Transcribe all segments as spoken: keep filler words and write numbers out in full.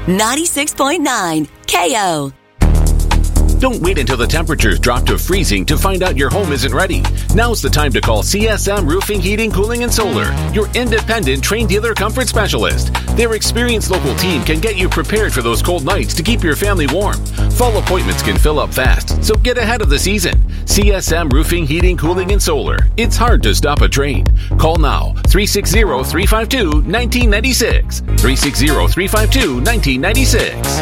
ninety-six point nine K O. Don't wait until the temperatures drop to freezing to find out your home isn't ready. Now's the time to call C S M Roofing, Heating, Cooling, and Solar, your independent Trane dealer comfort specialist. Their experienced local team can get you prepared for those cold nights to keep your family warm. Fall appointments can fill up fast, so get ahead of the season. C S M Roofing, Heating, Cooling, and Solar. It's hard to stop a Trane. Call now, three six zero, three five two, one nine nine six. three six zero, three five two, one nine nine six.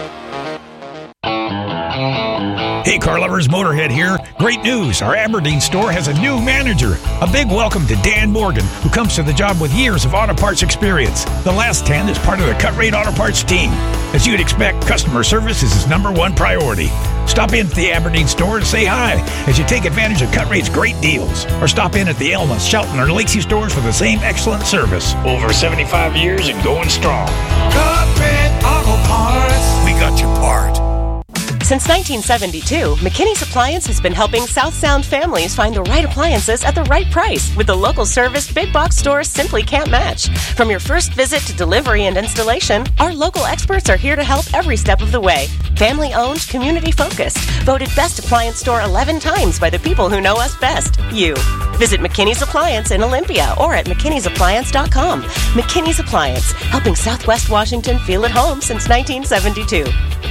Hey, car lovers, Motorhead here. Great news. Our Aberdeen store has a new manager. A big welcome to Dan Morgan, who comes to the job with years of auto parts experience. The last ten is part of the Cut Rate Auto Parts team. As you'd expect, customer service is his number one priority. Stop in at the Aberdeen store and say hi as you take advantage of Cut Rate's great deals. Or stop in at the Elma, Shelton, or Lakesy stores for the same excellent service. Over seventy-five years and going strong. Cut Rate Auto Parts. We got your part. Since nineteen seventy-two, McKinney's Appliance has been helping South Sound families find the right appliances at the right price with the local service big box stores simply can't match. From your first visit to delivery and installation, our local experts are here to help every step of the way. Family-owned, community-focused, voted best appliance store eleven times by the people who know us best, you. Visit McKinney's Appliance in Olympia or at mckinney's appliance dot com. McKinney's Appliance, helping Southwest Washington feel at home since nineteen seventy-two.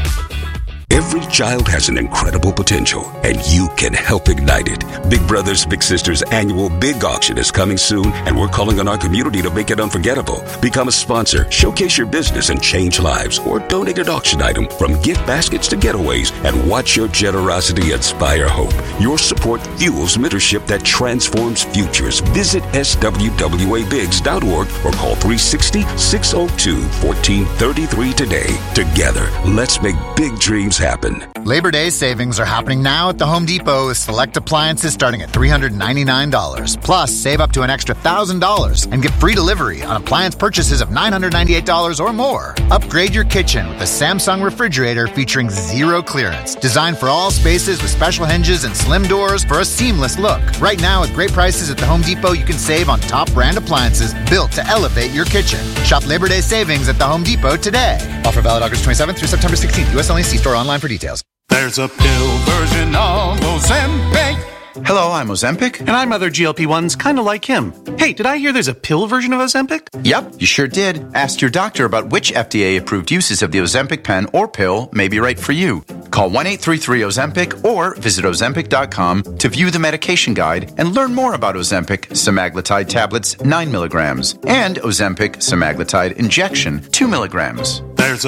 Every child has an incredible potential, and you can help ignite it. Big Brothers Big Sisters annual Big Auction is coming soon, and we're calling on our community to make it unforgettable. Become a sponsor, showcase your business, and change lives, or donate an auction item from gift baskets to getaways, and watch your generosity inspire hope. Your support fuels mentorship that transforms futures. Visit S W W A bigs dot org or call three six zero, six zero two, one four three three today. Together, let's make big dreams happen. Labor Day savings are happening now at the Home Depot with select appliances starting at three hundred ninety-nine dollars. Plus, save up to an extra one thousand dollars and get free delivery on appliance purchases of nine hundred ninety-eight dollars or more. Upgrade your kitchen with a Samsung refrigerator featuring zero clearance. Designed for all spaces with special hinges and slim doors for a seamless look. Right now, with great prices at the Home Depot, you can save on top brand appliances built to elevate your kitchen. Shop Labor Day savings at the Home Depot today. Offer valid August twenty-seventh through September sixteenth. U S only. See store online for details. There's a pill version of Ozempic. Hello, I'm Ozempic. And I'm other G L P ones kind of like him. Hey, did I hear there's a pill version of Ozempic? Yep, you sure did. Ask your doctor about which F D A-approved uses of the Ozempic pen or pill may be right for you. Call one eight three three Ozempic or visit ozempic dot com to view the medication guide and learn more about Ozempic semaglutide tablets nine milligrams and Ozempic semaglutide injection two milligrams. There's